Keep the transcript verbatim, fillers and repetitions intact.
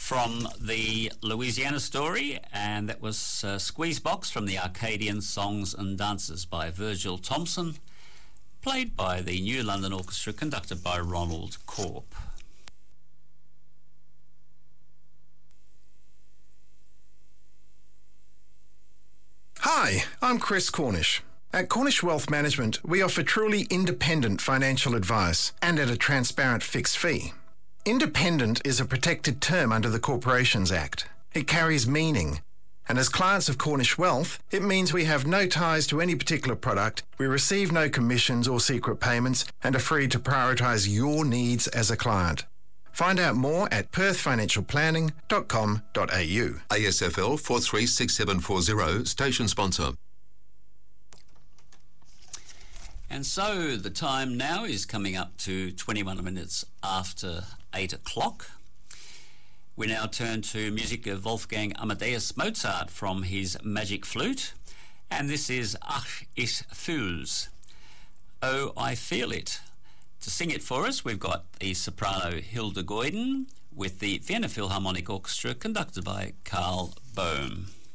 from the Louisiana Story, and that was uh, Squeezebox from the Arcadian Songs and Dances by Virgil Thompson, played by the New London Orchestra, conducted by Ronald Corp. Hi, I'm Chris Cornish. At Cornish Wealth Management, we offer truly independent financial advice and at a transparent fixed fee. Independent is a protected term under the Corporations Act. It carries meaning, and as clients of Cornish Wealth, it means we have no ties to any particular product, we receive no commissions or secret payments, and are free to prioritise your needs as a client. Find out more at perth financial planning dot com dot a u. A S F L four three six seven four zero, station sponsor. And so the time now is coming up to twenty-one minutes after eight o'clock. We now turn to music of Wolfgang Amadeus Mozart from his Magic Flute, and this is Ach, ich fühl's. Oh, I Feel It. To sing it for us, we've got the soprano Hilda Goyden with the Vienna Philharmonic Orchestra, conducted by Carl Bohm.